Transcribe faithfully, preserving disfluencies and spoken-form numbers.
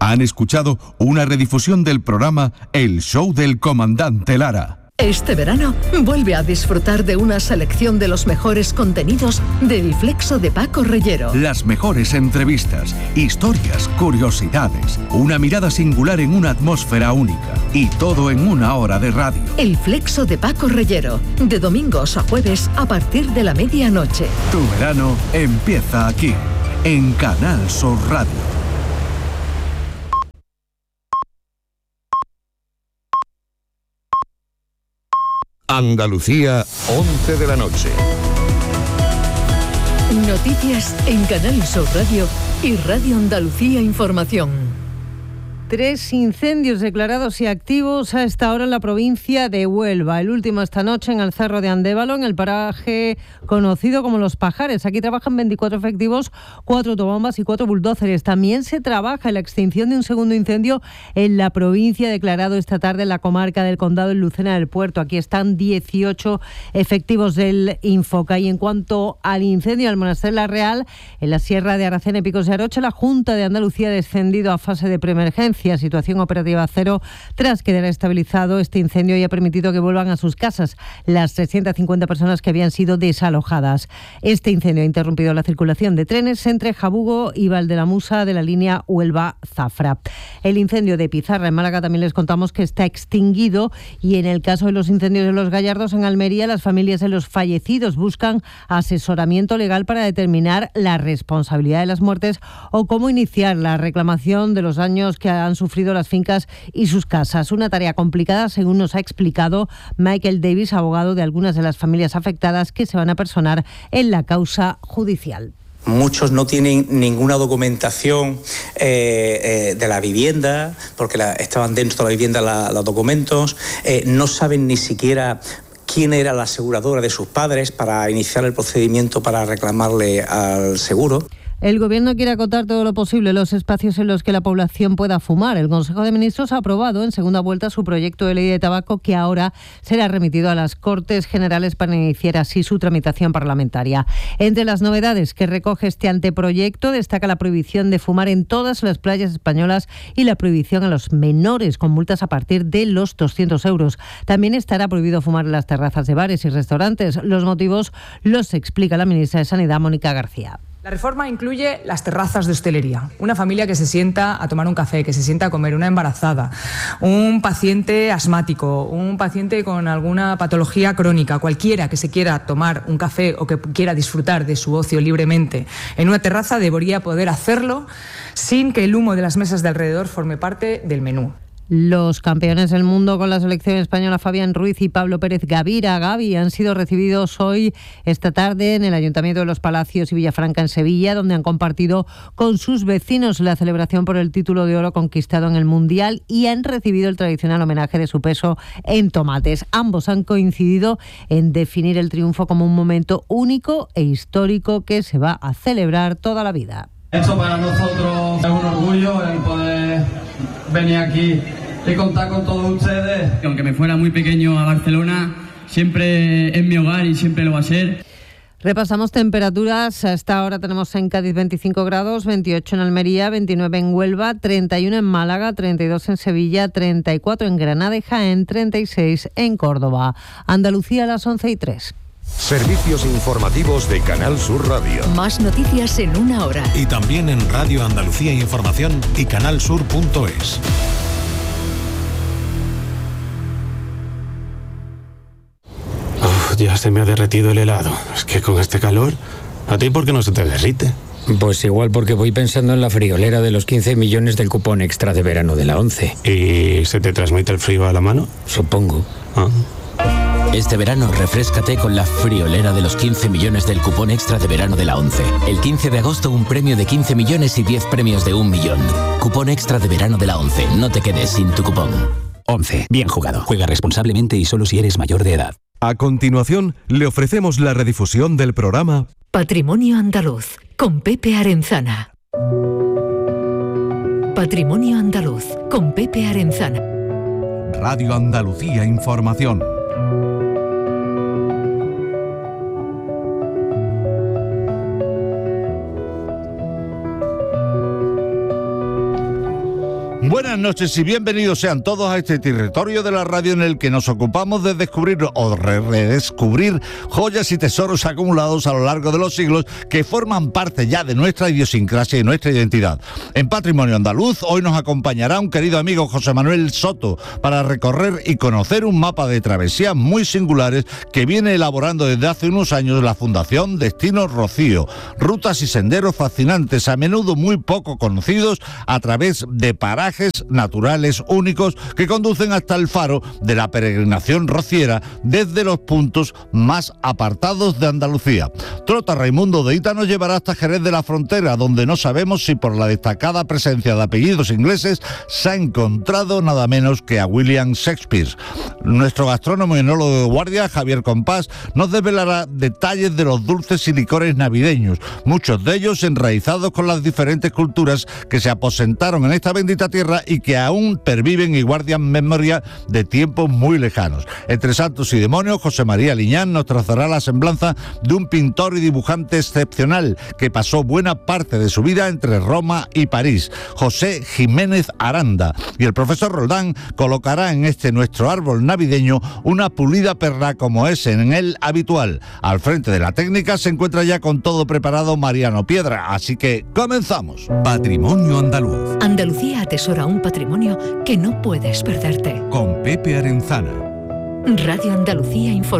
Han escuchado una redifusión del programa El Show del Comandante Lara. Este verano, vuelve a disfrutar de una selección de los mejores contenidos del Flexo de Paco Reyero. Las mejores entrevistas, historias, curiosidades, una mirada singular en una atmósfera única y todo en una hora de radio. El Flexo de Paco Reyero, de domingos a jueves a partir de la medianoche. Tu verano empieza aquí, en Canal Sur Radio. Andalucía, once de la noche. Noticias en Canal Sur Radio y Radio Andalucía Información. Tres incendios declarados y activos a esta hora en la provincia de Huelva. El último esta noche en el Cerro de Andévalo, en el paraje conocido como Los Pajares. Aquí trabajan veinticuatro efectivos, cuatro autobombas y cuatro bulldóceres. También se trabaja en la extinción de un segundo incendio en la provincia, declarado esta tarde en la comarca del Condado, en Lucena del Puerto. Aquí están dieciocho efectivos del Infoca. Y en cuanto al incendio al Monasterio La Real, en la Sierra de Aracena y Picos de Arocha, la Junta de Andalucía ha descendido a fase de preemergencia. Situación operativa cero tras quedar estabilizado este incendio y ha permitido que vuelvan a sus casas las trescientas cincuenta personas que habían sido desalojadas. Este incendio ha interrumpido la circulación de trenes entre Jabugo y Valdelamusa de la línea Huelva-Zafra. El incendio de Pizarra en Málaga también les contamos que está extinguido, y en el caso de los incendios de Los Gallardos en Almería, las familias de los fallecidos buscan asesoramiento legal para determinar la responsabilidad de las muertes o cómo iniciar la reclamación de los daños que han sufrido las fincas y sus casas. Una tarea complicada, según nos ha explicado Michael Davis, abogado de algunas de las familias afectadas que se van a personar en la causa judicial. Muchos no tienen ninguna documentación eh, eh, de la vivienda, porque la, estaban dentro de la vivienda la, los documentos, eh, no saben ni siquiera quién era la aseguradora de sus padres para iniciar el procedimiento para reclamarle al seguro. El Gobierno quiere acotar todo lo posible los espacios en los que la población pueda fumar. El Consejo de Ministros ha aprobado en segunda vuelta su proyecto de ley de tabaco, que ahora será remitido a las Cortes Generales para iniciar así su tramitación parlamentaria. Entre las novedades que recoge este anteproyecto destaca la prohibición de fumar en todas las playas españolas y la prohibición a los menores, con multas a partir de los doscientos euros. También estará prohibido fumar en las terrazas de bares y restaurantes. Los motivos los explica la ministra de Sanidad, Mónica García. La reforma incluye las terrazas de hostelería, una familia que se sienta a tomar un café, que se sienta a comer, una embarazada, un paciente asmático, un paciente con alguna patología crónica, cualquiera que se quiera tomar un café o que quiera disfrutar de su ocio libremente en una terraza debería poder hacerlo sin que el humo de las mesas de alrededor forme parte del menú. Los campeones del mundo con la selección española, Fabián Ruiz y Pablo Pérez Gavira, Gavi, han sido recibidos hoy, esta tarde, en el Ayuntamiento de Los Palacios y Villafranca, en Sevilla, donde han compartido con sus vecinos la celebración por el título de oro conquistado en el Mundial y han recibido el tradicional homenaje de su peso en tomates. Ambos han coincidido en definir el triunfo como un momento único e histórico que se va a celebrar toda la vida. Esto para nosotros es un orgullo el poder venir aquí y contar con todos ustedes. Aunque me fuera muy pequeño a Barcelona, siempre es mi hogar y siempre lo va a ser. Repasamos temperaturas. A esta hora tenemos en Cádiz veinticinco grados, veintiocho en Almería, veintinueve en Huelva, treinta y uno en Málaga, treinta y dos en Sevilla, treinta y cuatro en Granada y Jaén, treinta y seis en Córdoba. Andalucía a las once y tres. Servicios informativos de Canal Sur Radio. Más noticias en una hora. Y también en Radio Andalucía Información y canalsur punto es. Uf, ya se me ha derretido el helado. Es que con este calor, ¿a ti por qué no se te derrite? Pues igual porque voy pensando en la friolera de los quince millones del cupón extra de verano de la ONCE. ¿Y se te transmite el frío a la mano? Supongo. Ah. Este verano refréscate con la friolera de los quince millones del cupón extra de verano de la ONCE. El quince de agosto un premio de quince millones y diez premios de un millón. Cupón extra de verano de la ONCE. No te quedes sin tu cupón. ONCE. Bien jugado. Juega responsablemente y solo si eres mayor de edad. A continuación, le ofrecemos la redifusión del programa Patrimonio Andaluz, con Pepe Arenzana. Patrimonio Andaluz, con Pepe Arenzana. Radio Andalucía Información. Buenas noches y bienvenidos sean todos a este territorio de la radio en el que nos ocupamos de descubrir o redescubrir joyas y tesoros acumulados a lo largo de los siglos que forman parte ya de nuestra idiosincrasia y nuestra identidad. En Patrimonio Andaluz hoy nos acompañará un querido amigo José Manuel Soto para recorrer y conocer un mapa de travesías muy singulares que viene elaborando desde hace unos años la Fundación Destino Rocío. Rutas y senderos fascinantes, a menudo muy poco conocidos, a través de parajes naturales únicos que conducen hasta el faro de la peregrinación rociera desde los puntos más apartados de Andalucía. Trota Raimundo de Ita nos llevará hasta Jerez de la Frontera, donde no sabemos si por la destacada presencia de apellidos ingleses se ha encontrado nada menos que a William Shakespeare. Nuestro gastrónomo y enólogo de guardia, Javier Compás, nos desvelará detalles de los dulces y licores navideños, muchos de ellos enraizados con las diferentes culturas que se aposentaron en esta bendita tierra y que aún perviven y guardan memoria de tiempos muy lejanos. Entre santos y demonios, José María Liñán nos trazará la semblanza de un pintor y dibujante excepcional que pasó buena parte de su vida entre Roma y París, José Jiménez Aranda. Y el profesor Roldán colocará en este nuestro árbol navideño una pulida perla como es en él habitual. Al frente de la técnica se encuentra ya con todo preparado Mariano Piedra, así que comenzamos. Patrimonio Andaluz. Andalucía atesora un patrimonio que no puedes perderte. Con Pepe Arenzana. Radio Andalucía Información.